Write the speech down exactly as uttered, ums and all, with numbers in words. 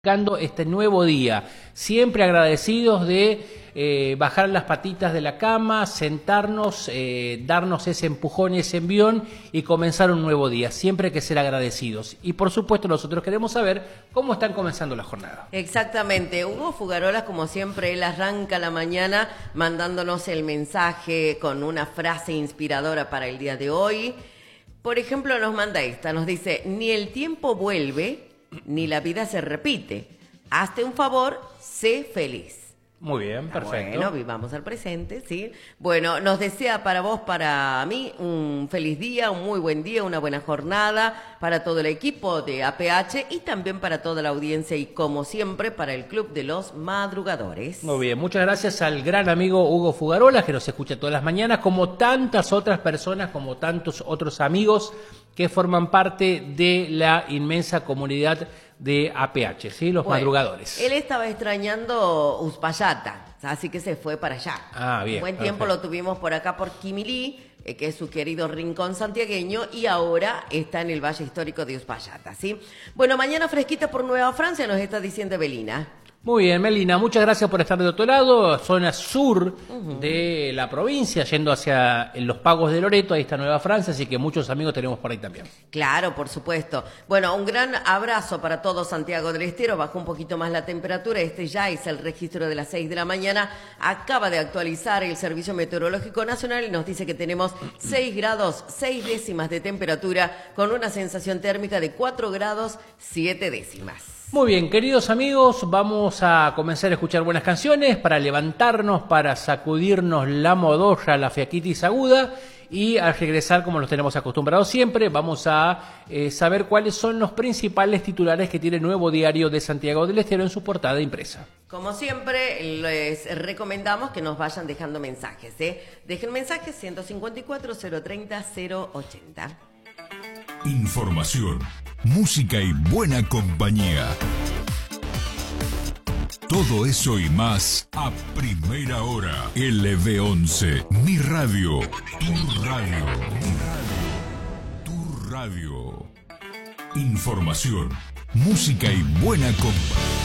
Este nuevo día, siempre agradecidos de eh, bajar las patitas de la cama, sentarnos, eh, darnos ese empujón y ese envión y comenzar un nuevo día, siempre hay que ser agradecidos. Y por supuesto nosotros queremos saber cómo están comenzando la jornada. Exactamente, Hugo Fugarolas, como siempre, él arranca la mañana mandándonos el mensaje con una frase inspiradora para el día de hoy. Por ejemplo, nos manda esta, nos dice: ni el tiempo vuelve, ni la vida se repite. Hazte un favor, sé feliz. Muy bien, perfecto. Bueno, vivamos al presente, ¿sí? Bueno, nos desea para vos, para mí, un feliz día, un muy buen día, una buena jornada, para todo el equipo de A P H y también para toda la audiencia y, como siempre, para el Club de los Madrugadores. Muy bien, muchas gracias al gran amigo Hugo Fugarolas, que nos escucha todas las mañanas, como tantas otras personas, como tantos otros amigos que forman parte de la inmensa comunidad de A P H, ¿sí? Los bueno, madrugadores. Él estaba extrañando Uspallata, así que se fue para allá. Ah, bien. Un buen tiempo perfecto. lo tuvimos por acá por Quimilí, eh, que es su querido rincón santiagueño, y ahora está en el Valle Histórico de Uspallata, ¿sí? Bueno, mañana fresquita por Nueva Francia, nos está diciendo Evelina. Muy bien, Melina, muchas gracias por estar de otro lado, zona sur uh-huh. de la provincia, yendo hacia los Pagos de Loreto, ahí está Nueva Francia, así que muchos amigos tenemos por ahí también. Claro, por supuesto. Bueno, un gran abrazo para todo Santiago del Estero, bajó un poquito más la temperatura, este ya es el registro de las seis de la mañana, acaba de actualizar el Servicio Meteorológico Nacional y nos dice que tenemos seis grados, seis décimas de temperatura, con una sensación térmica de cuatro grados, siete décimas. Muy bien, queridos amigos, vamos a comenzar a escuchar buenas canciones para levantarnos, para sacudirnos la modorra, la fiaquitis aguda, y al regresar, como los tenemos acostumbrados siempre, vamos a eh, saber cuáles son los principales titulares que tiene el Nuevo Diario de Santiago del Estero en su portada impresa. Como siempre, les recomendamos que nos vayan dejando mensajes, ¿eh? Dejen mensajes ciento cincuenta y cuatro, cero treinta, cero ochenta. Información, música y buena compañía. Todo eso y más a primera hora. L V once, mi radio, tu radio, mi radio, tu radio. Información, música y buena compañía.